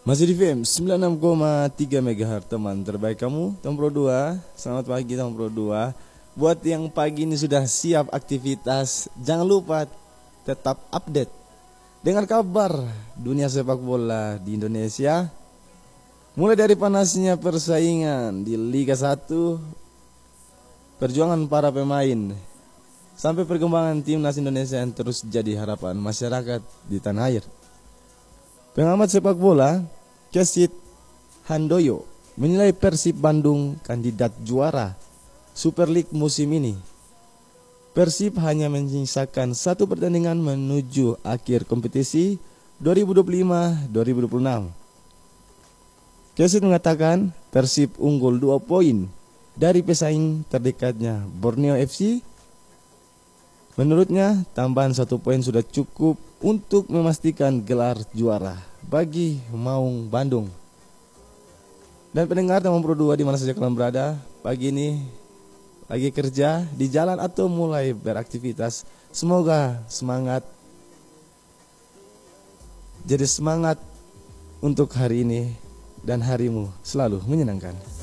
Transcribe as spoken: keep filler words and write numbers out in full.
Masih di V M sembilan puluh enam koma tiga MHz, teman terbaik kamu, Tom Pro dua. Selamat pagi Tom Pro dua. Buat yang pagi ini sudah siap aktivitas, jangan lupa tetap update dengan kabar dunia sepak bola di Indonesia. Mulai dari panasnya persaingan di Liga satu, perjuangan para pemain, sampai perkembangan timnas Indonesia yang terus jadi harapan masyarakat di tanah air. Pengamat sepak bola Kesit Handoyo menilai Persib Bandung kandidat juara Super League musim ini. Persib hanya menyisakan satu pertandingan menuju akhir kompetisi dua ribu dua puluh lima dua ribu dua puluh enam. Kesit mengatakan Persib unggul dua poin dari pesaing terdekatnya Borneo F C. Menurutnya, tambahan satu poin sudah cukup untuk memastikan gelar juara bagi Maung Bandung. Dan pendengar Tom Pro dua di mana saja kalian berada, pagi ini lagi kerja, di jalan atau mulai beraktivitas, semoga semangat, jadi semangat untuk hari ini dan harimu selalu menyenangkan.